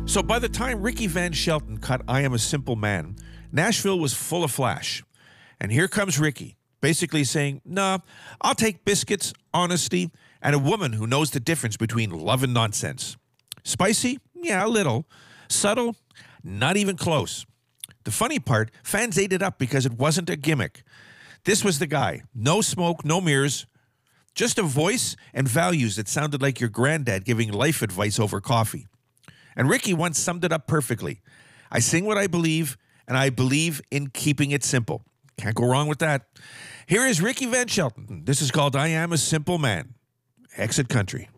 So by the time Ricky Van Shelton cut I Am a Simple Man, Nashville was full of flash. And here comes Ricky, basically saying, nah, I'll take biscuits, honesty, and a woman who knows the difference between love and nonsense. Spicy? Yeah, a little. Subtle? Not even close. The funny part, fans ate it up because it wasn't a gimmick. This was the guy. No smoke, no mirrors. Just a voice and values that sounded like your granddad giving life advice over coffee. And Ricky once summed it up perfectly. I sing what I believe, and I believe in keeping it simple. Can't go wrong with that. Here is Ricky Van Shelton. This is called I Am a Simple Man. Exit Country.